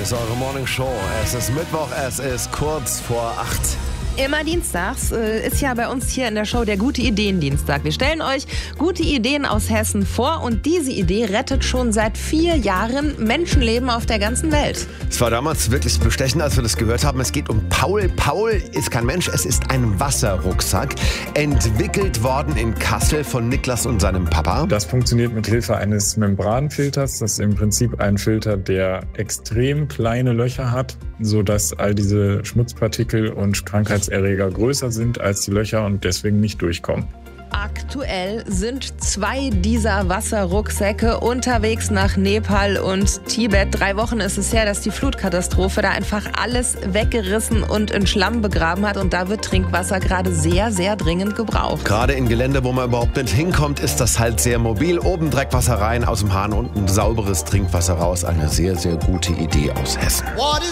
ist eure Morning Show. Es ist Mittwoch, es ist kurz vor 8. Immer dienstags ist ja bei uns hier in der Show der Gute-Ideen-Dienstag. Wir stellen euch gute Ideen aus Hessen vor und diese Idee rettet schon seit 4 Jahren Menschenleben auf der ganzen Welt. Es war damals wirklich bestechend, als wir das gehört haben. Es geht um Paul. Paul ist kein Mensch, es ist ein Wasserrucksack. Entwickelt worden in Kassel von Niklas und seinem Papa. Das funktioniert mit Hilfe eines Membranfilters. Das ist im Prinzip ein Filter, der extrem kleine Löcher hat, sodass all diese Schmutzpartikel und Krankheitserreger größer sind als die Löcher und deswegen nicht durchkommen. Aktuell sind 2 dieser Wasserrucksäcke unterwegs nach Nepal und Tibet. 3 Wochen ist es her, dass die Flutkatastrophe da einfach alles weggerissen und in Schlamm begraben hat. Und da wird Trinkwasser gerade sehr, sehr dringend gebraucht. Gerade in Gelände, wo man überhaupt nicht hinkommt, ist das halt sehr mobil. Oben Dreckwasser rein, aus dem Hahn unten sauberes Trinkwasser raus. Eine sehr, sehr gute Idee aus Hessen.